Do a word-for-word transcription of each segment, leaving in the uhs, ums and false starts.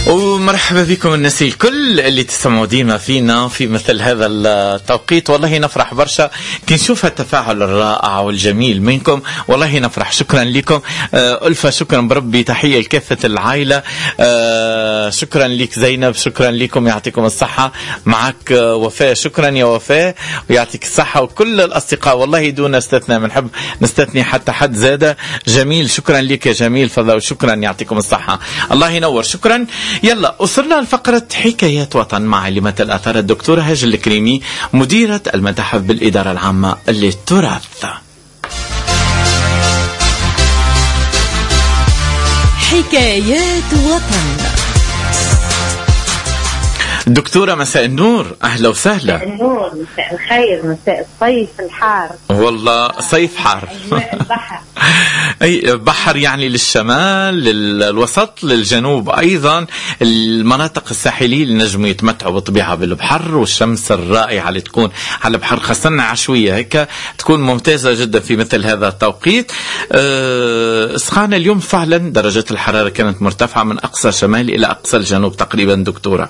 ومرحبا بكم الناس الكل اللي تسمعوا ديما فينا في مثل هذا التوقيت. والله نفرح برشا كي نشوف التفاعل الرائع والجميل منكم، والله نفرح. شكرا لكم ألفة، شكرا بربي، تحية لكافة العائلة. شكرا لك زينب، شكرا لكم، يعطيكم الصحة. معك وفاء، شكرا يا وفاء ويعطيك الصحة، وكل الأصدقاء والله دون استثناء، بنحب نستثني حتى حد زاد. جميل، شكرا لك يا جميل، فضل وشكرا، يعطيكم الصحة، الله ينور. شكرا. يلا وصلنا لفقرة حكايات وطن مع عالمة الآثار الدكتورة هاجر الكريمي، مديرة المتاحف بالإدارة العامة للتراث. حكايات وطن. دكتورة مساء النور، أهلا وسهلا. مساء النور، مساء الخير، مساء الصيف الحار. والله صيف حار. البحر. أي بحر يعني للشمال، للوسط، للجنوب أيضا. المناطق الساحلية اللي نجموا يتمتعوا بالطبيعة بالبحر والشمس الرائعة اللي تكون على البحر، خاصة عشوية هيك تكون ممتازة جدا في مثل هذا التوقيت. أه سخانة اليوم فعلا، درجة الحرارة كانت مرتفعة من أقصى شمال إلى أقصى الجنوب تقريبا دكتورة.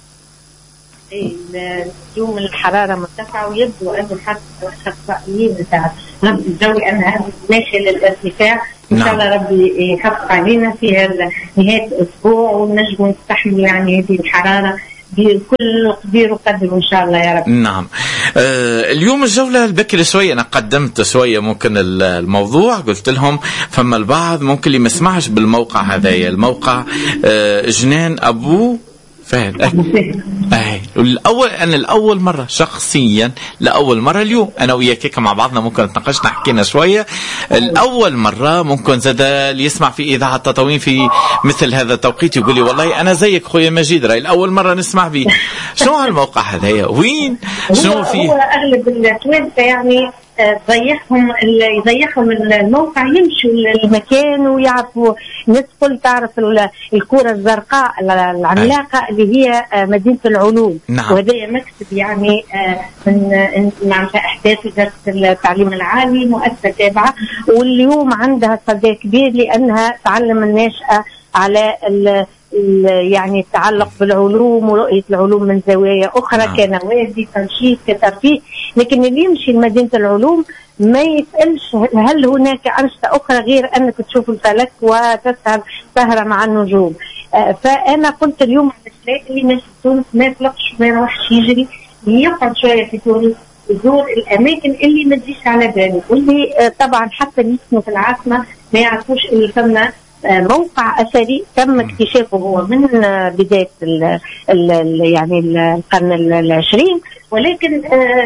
اليوم الحرارة مرتفعة، ويبدو أن حتى الأخصائيين بتاع رب الجوي أنها ماشية للارتفاع. إن شاء الله ربي يحقق علينا في نهاية الأسبوع ونجم نستحمل يعني هذه الحرارة بكل قدير وقدر إن شاء الله يا رب. نعم. آه اليوم الجولة البكرة شوية، أنا قدمت شوية ممكن الموضوع، قلت لهم فما البعض ممكن اللي ما يسمعش بالموقع هذايا، الموقع آه جنان أبو فهد. أي الأول، أنا الأول مرة شخصيا لأول مرة اليوم أنا وياك هيك مع بعضنا ممكن نتناقشنا حكينا شوية. الأول مرة ممكن زاد اللي يسمع في إذاعة تطاوين في مثل هذا التوقيت يقول لي والله أنا زيك خويا مجيد، رأي الأول مرة نسمع به. شنو هالموقع هذايا؟ وين؟ شنو فيه؟ هو أغلب التوانسة يعني ضيعهم يضيعهم الموقع، يمشوا المكان ويعرفوا. الناس كل تعرف الكرة الزرقاء العملاقة اللي هي مدينة العلوم. نعم. وهذا مكتب يعني من معناتها أحداث وزارة التعليم العالي، مؤسسة تابعة، واليوم عندها صدى كبير لأنها تعلم الناشئة على ال يعني التعلق بالعلوم ورؤية العلوم من زوايا أخرى. نعم. كنوادي، تنشيط، كترفيه. لكن اللي يمشي لمدينة العلوم ما يسألش هل هناك أنشطة أخرى غير أنك تشوف الفلك وتسهر سهرة مع النجوم. آه فأنا قلت اليوم على اللي ماشي تونس ما يطلقش ما يروحش يجري، يقعد شوية في تونس، يزور الأماكن اللي ما تجيش على بالي، واللي آه طبعا حتى اللي يسكنوا في العاصمة ما يعرفوش اللي فما موقع أثري تم اكتشافه هو من بداية ال ال يعني القرن العشرين، ولكن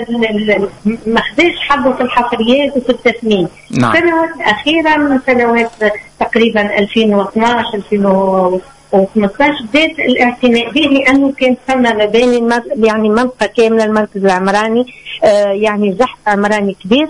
ما خداش حظه في الحفريات وفي التثمين. نعم. سنوات أخيرة من سنوات تقريبا ألفين واثناش ألفين وخمسطاش بدأت الاعتناء به، لأنه كان ثم مباني يعني منطقة كاملة المركز العمراني يعني زحف عمراني كبير.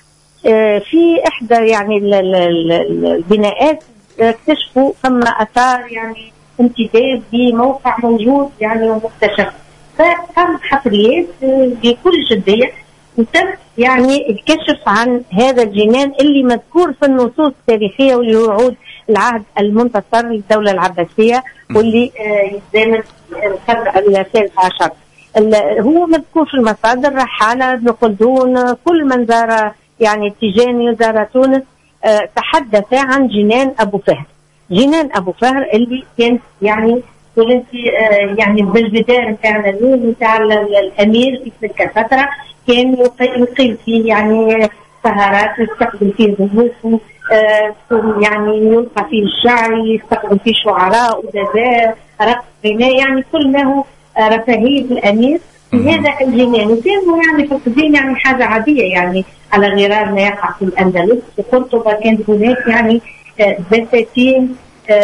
في إحدى يعني البناءات اكتشفوا ثم أثار يعني امتداد بموقع موجود يعني ومكتشف، فتم حفريات بكل جدية وتم يعني الكشف عن هذا الجنان اللي مذكور في النصوص التاريخية واللي يعود العهد المنتصر للدولة العباسية واللي يتزامن القرن الثالث عشر. هو مذكور في المصادر، رحالة ابن خلدون، كل من زار يعني تيجاني وزار تونس أه تحدث عن جنان أبو فهر. جنان أبو فهر اللي كان يعني تونسي أه يعني بالجدار نتاع النون نتاع الأمير في تلك الفترة، كان يقيم فيه يعني سهرات، يستقبل فيه ضيوف، أه يعني يلقى فيه الشعر، يستقبل فيه شعراء ودباء، رقص غناء، يعني كل ما هو رفاهية الأمير في هذا الجنان. وكانوا يعني في القديم يعني حاجة عادية، يعني على غرار ما يقع في الأندلس. في قرطبة كانت هناك يعني بساتين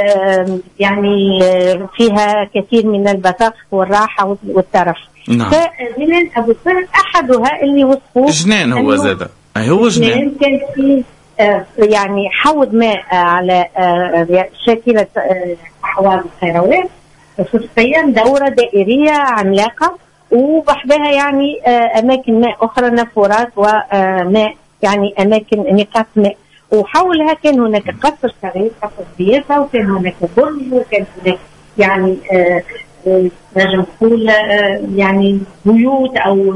يعني فيها كثير من البساط والراحة والترف. نعم. فجنان أبو فهر أحدها اللي وصفوه جنان، هو زاد هو جنان كان فيه يعني حوض ماء على شاكلة أحوال الخيروات خصوصيا، دورة دائرية عملاقة، وبحدها يعني أماكن ماء أخرى، نافورات وماء يعني أماكن نقاط ماء، وحولها كان هناك قصر صغير، قصر ضيافة، وكان هناك برج، وكان هناك يعني آه نجم نقول يعني بيوت او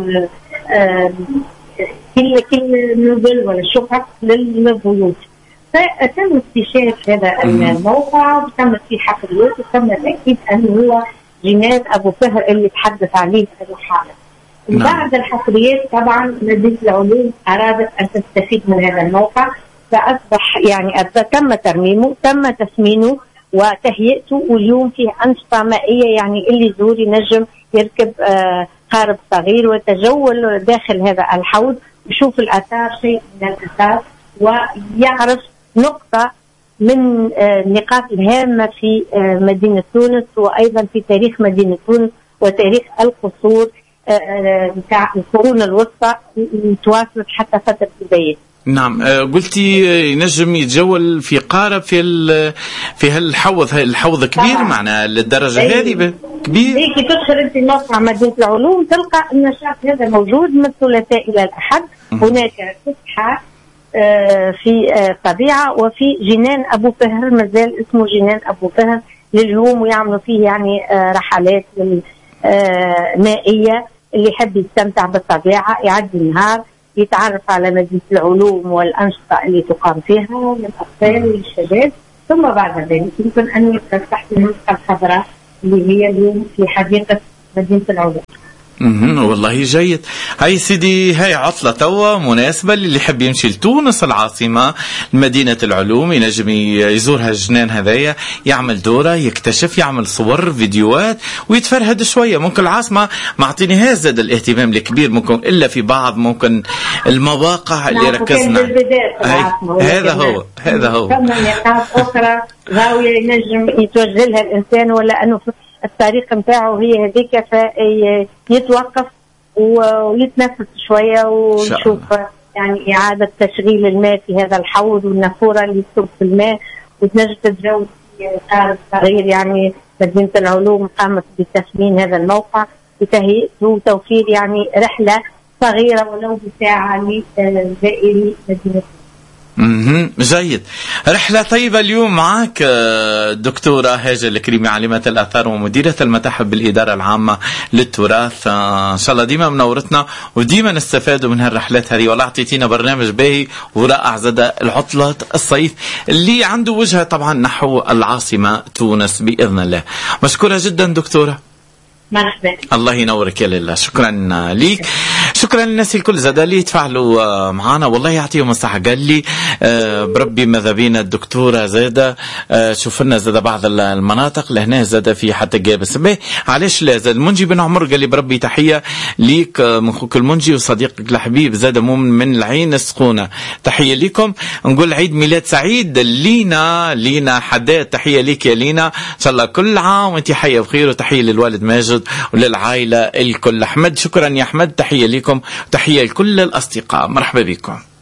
كل كل نزل ولا شقق للبيوت. فتم اكتشاف هذا الموقع وتم فيه حفريات وتم تاكيد انه هو جنان ابو فهر اللي تحدث عليه في الحاله. بعد الحفريات طبعا مدينه العلوم ارادت ان تستفيد من هذا الموقع، فاصبح يعني تم ترميمه، تم تسمينه وتهيئته، واليوم فيه أنشطة مائية، يعني اللي يزور ينجم يركب آه قارب صغير ويتجول داخل هذا الحوض ويشوف الآثار، شيء من الآثار، ويعرف نقطة من آه النقاط الهامة في آه مدينة تونس، وأيضا في تاريخ مدينة تونس وتاريخ القصور بتاع آه القرون الوسطى تواصلت حتى فترة البيت. نعم، قلتي ينجم يتجول في قارب في في هالحوض. الحوض كبير معنا للدرجة هذه كبير؟ هيك تدخل انت موقع مدينة العلوم تلقى النشاط هذا موجود من الثلاثاء إلى الأحد. هناك فسحة في الطبيعة وفي جنان أبو فهر، مازال اسمه جنان أبو فهر لليوم، ويعملوا فيه يعني رحلات مائية. اللي يحب يستمتع بالطبيعة يعدي النهار يتعرف على مدينة العلوم والأنشطة اللي تقام فيها للأطفال والشباب، ثم بعد ذلك يمكن أن يفتح المنطقة الخضراء اللي هي اليوم في حديقة مدينة العلوم. امم والله جيد. هاي سيدي هاي عطلة توا مناسبة للي يحب يمشي لتونس العاصمة مدينة العلوم، ينجم يزورها الجنان هذايا، يعمل دورة، يكتشف، يعمل صور فيديوهات ويتفرهد شوية. ممكن العاصمة ما عطيني زاد الاهتمام الكبير ممكن إلا في بعض ممكن المواقع اللي ركزنا. هذا هو هذا هو. ثم نقاط أخرى زاوية ينجم يتوجه لها الإنسان، ولا أنه الطريق متاعه هي هذيك فيتوقف ويتنفس شوية ويشوف يعني إعادة تشغيل الماء في هذا الحوض والنافورة اللي تصب في الماء، وتنجم تتجاوز في قارب صغير. يعني مدينة العلوم قامت بتسمين هذا الموقع بتهيئته وتوفير يعني رحلة صغيرة ولو بساعة لزائري مدينة. امم جيد. رحلة طيبة اليوم معك دكتورة هاجر الكريمي، عالمة الآثار ومديرة المتاحف بالإدارة العامة للتراث. إن شاء الله ديما منورتنا وديما نستفادوا من هالرحلات هذه، ولا أعطيتينا برنامج باهي ورائع زاد العطلة الصيف اللي عنده وجهة طبعا نحو العاصمة تونس بإذن الله. مشكورة جدا دكتورة. مرحبا. الله ينورك يا لله. شكرا ليك. شكرا للناس الكل زاد اللي يتفاعلوا معنا، والله يعطيهم الصحة. قال لي بربي ماذا بينا الدكتورة زاد شوف لنا زاد بعض المناطق لهنا زاد في حتى جابس به. علاش لا زاد المنجي بن عمر قال لي بربي تحية ليك من اخوك المنجي وصديقك الحبيب زاد مؤمن من العين السخونة. تحية ليكم، نقول عيد ميلاد سعيد لينا لينا حداد. تحية ليك يا لينا، ان شاء الله كل عام وانت حية بخير، وتحية للوالد ماجد وللعائلة الكل. أحمد شكرا يا أحمد، تحية لكم، تحية لكل الأصدقاء، مرحبا بكم.